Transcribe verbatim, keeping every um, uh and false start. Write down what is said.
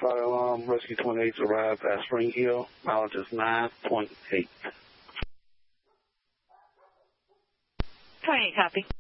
Fire alarm, Rescue twenty-eight arrived at Spring Hill. Mileage is nine point eight. twenty-eight, copy.